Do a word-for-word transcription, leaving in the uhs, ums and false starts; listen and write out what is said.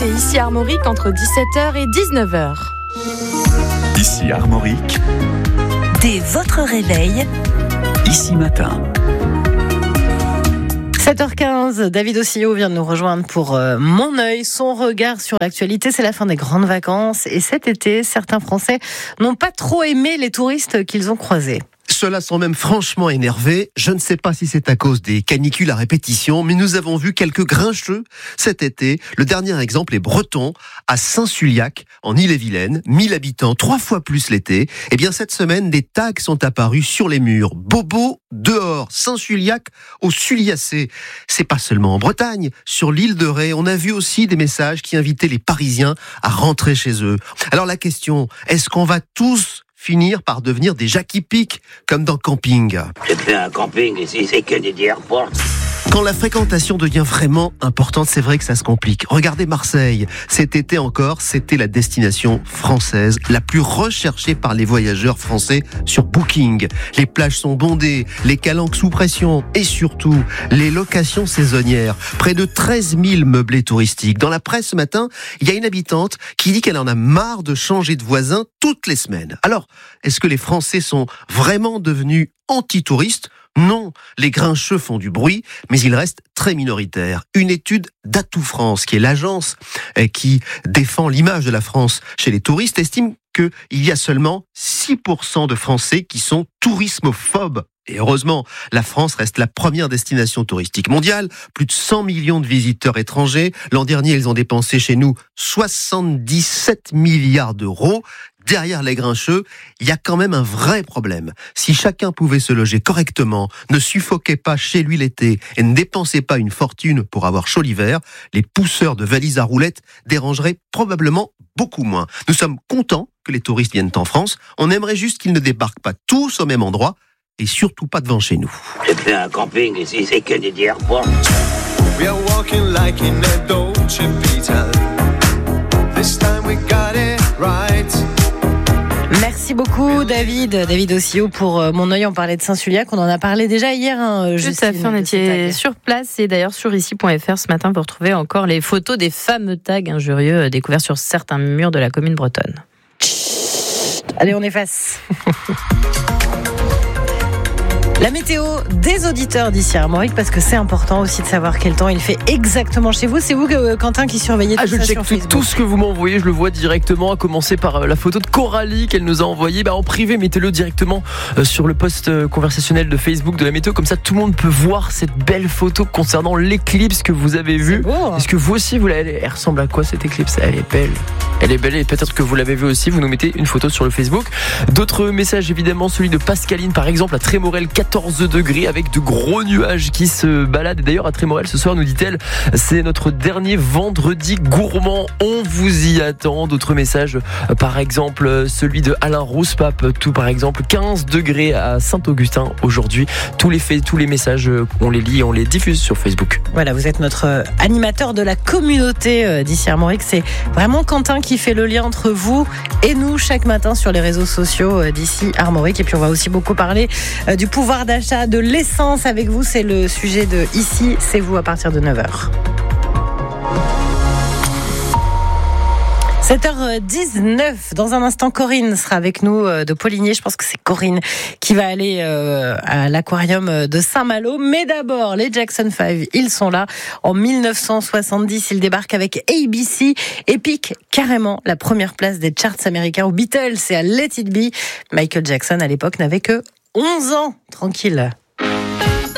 ici Armorique entre dix-sept heures et dix-neuf heures. Ici Armorique. Dès votre réveil, Ici Matin. sept heures quinze, David Ossillot vient de nous rejoindre pour euh, Mon œil, son regard sur l'actualité. C'est la fin des grandes vacances et cet été, certains Français n'ont pas trop aimé les touristes qu'ils ont croisés. Ceux-là sont même franchement énervés. Je ne sais pas si c'est à cause des canicules à répétition, mais nous avons vu quelques grincheux cet été. Le dernier exemple est breton, à Saint-Sulliac, en Ille-et-Vilaine. mille habitants, trois fois plus l'été. Eh bien, cette semaine, des tags sont apparus sur les murs. Bobo, dehors, Saint-Sulliac, au Sulliacé. C'est pas seulement en Bretagne. Sur l'île de Ré, on a vu aussi des messages qui invitaient les Parisiens à rentrer chez eux. Alors la question, est-ce qu'on va tous finir par devenir des Jackie Pic, comme dans Camping? J'ai fait un camping ici, c'est que des airports. Quand la fréquentation devient vraiment importante, c'est vrai que ça se complique. Regardez Marseille. Cet été encore, c'était la destination française la plus recherchée par les voyageurs français sur Booking. Les plages sont bondées, les calanques sous pression et surtout les locations saisonnières. Près de treize mille meublés touristiques. Dans la presse ce matin, il y a une habitante qui dit qu'elle en a marre de changer de voisin toutes les semaines. Alors, est-ce que les Français sont vraiment devenus anti-touristes ? Non, les grincheux font du bruit, mais ils restent très minoritaires. Une étude d'Atout France, qui est l'agence qui défend l'image de la France chez les touristes, estime qu'il y a seulement six pour cent de Français qui sont tourismophobes. Et heureusement, la France reste la première destination touristique mondiale. Plus de cent millions de visiteurs étrangers. L'an dernier, ils ont dépensé chez nous soixante-dix-sept milliards d'euros. Derrière les grincheux, il y a quand même un vrai problème. Si chacun pouvait se loger correctement, ne suffoquait pas chez lui l'été et ne dépensait pas une fortune pour avoir chaud l'hiver, les pousseurs de valises à roulettes dérangeraient probablement beaucoup moins. Nous sommes contents que les touristes viennent en France. On aimerait juste qu'ils ne débarquent pas tous au même endroit et surtout pas devant chez nous. J'ai fait un camping ici, c'est que des airports. We are walking like in a Dolce Vita. This time we got it right. Merci beaucoup David, David Ossillot pour euh, Mon œil. On parlait de Saint-Sulliac, on en a parlé déjà hier. Hein, Tout à fait, on était sur place et d'ailleurs sur ici point f r ce matin vous retrouvez encore les photos des fameux tags injurieux découverts sur certains murs de la commune bretonne. Chut, allez, on efface. La météo des auditeurs d'ici Armorique, parce que c'est important aussi de savoir quel temps il fait exactement chez vous. C'est vous, Quentin, qui surveillez tout ah, je ça check sur tout, Facebook. tout ce que vous m'envoyez, je le vois directement, à commencer par la photo de Coralie qu'elle nous a envoyée. Bah, en privé, mettez-le directement sur le post conversationnel de Facebook de la météo, comme ça tout le monde peut voir cette belle photo concernant l'éclipse que vous avez vue. Beau. Est-ce que vous aussi, vous l'avez? Elle ressemble à quoi cette éclipse? Elle est belle. Elle est belle et peut-être que vous l'avez vue aussi. Vous nous mettez une photo sur le Facebook. D'autres messages, évidemment, celui de Pascaline, par exemple, à Trémorel, quatorze degrés avec de gros nuages qui se baladent. Et d'ailleurs, à Trémorel, ce soir, nous dit-elle, c'est notre dernier vendredi gourmand. On vous y attend. D'autres messages, par exemple, celui de Alain Roussepape, tout par exemple, quinze degrés à Saint-Augustin aujourd'hui. Tous les faits, tous les messages, on les lit et on les diffuse sur Facebook. Voilà, vous êtes notre animateur de la communauté d'ici Armorique. C'est vraiment Quentin qui fait le lien entre vous et nous chaque matin sur les réseaux sociaux d'ici Armorique. Et puis on va aussi beaucoup parler du pouvoir d'achat, de l'essence avec vous. C'est le sujet de Ici, c'est vous à partir de neuf heures. sept heures dix-neuf, dans un instant Corinne sera avec nous de Poligné. Je pense que c'est Corinne qui va aller à l'aquarium de Saint-Malo. Mais d'abord, les Jackson five, ils sont là. En dix-neuf cent soixante-dix, ils débarquent avec A B C et piquent carrément la première place des charts américains aux Beatles et à Let It Be. Michael Jackson, à l'époque, n'avait que onze ans. Tranquille.